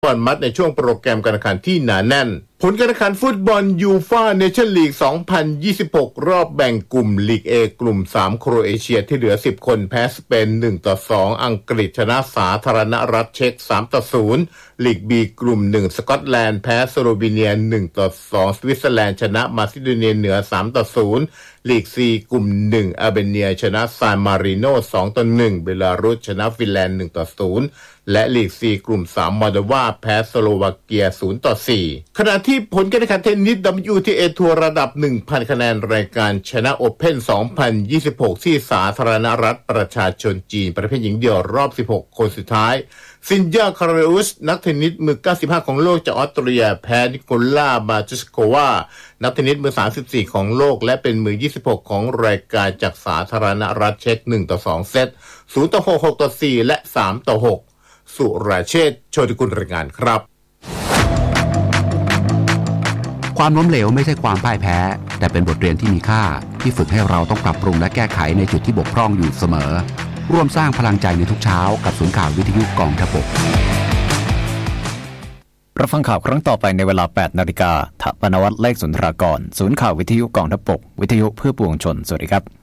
บอลมัดในช่วงโปรแกรมการแข่งขันที่หนาแน่นผลการแข่งขันฟุตบอลยูฟ่าเนชั่นลีก 2026 รอบแบ่งกลุ่มลีก A กลุ่ม 3 โครเอเชียที่เหลือ 10 คนแพ้สเปน 1-2 อังกฤษชนะสาธารณรัฐเช็ก 3-0 ลีก B กลุ่ม 1 สกอตแลนด์แพ้สโลวีเนีย 1-2 สวิตเซอร์แลนด์ชนะมาซิโดเนียเหนือ 3-0 ลีก C กลุ่ม 1 อาร์เบเนียชนะซานมาริโน 2-1 เบลารุสชนะฟินแลนด์ 1-0 และลีก C กลุ่ม 3 มอลโดวาแพ้สโลวาเกีย 0-4 ขณะที่ผลการแข่งขันเทนนิส WTA ทัวร์ระดับ 1,000 คะแนนรายการชนะโอเพ่น 2026 ที่สาธารณรัฐประชาชนจีนประเภทหญิงเดี่ยวรอบ 16 คนสุดท้ายซินยา คาราอุสนักเทนนิสมือ 95 ของโลกจากออสเตรียแพ้นิโคล่า บาจุสโควานักเทนนิสมือ 34 ของโลกและเป็นมือ 26 ของรายการจากสาธารณรัฐเช็ก 1-2 เซต 0-6 6-4 และ 3-6 สุรเชษฐ์ โชติกุลรายงานครับความล้มเหลวไม่ใช่ความพ่ายแพ้แต่เป็นบทเรียนที่มีค่าที่ฝึกให้เราต้องปรับปรุงและแก้ไขในจุดที่บกพร่องอยู่เสมอร่วมสร้างพลังใจในทุกเช้ากับศูนย์ข่าววิทยุกองทัพบกรับฟังข่าวครั้งต่อไปในเวลา 8 นาฬิกา ถปนวัฒน์ เลขสุนทรากรศูนย์ข่าววิทยุกองทัพบกวิทยุเพื่อปวงชนสวัสดีครับ